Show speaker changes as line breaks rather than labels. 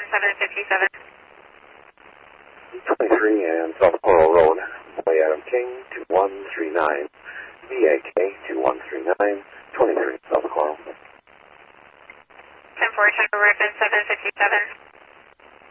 757.
23 and South Coral Road, Boy Adam King, 2139, BAK 2139, 23 South Coral.
10-4, Tango Griffin 757.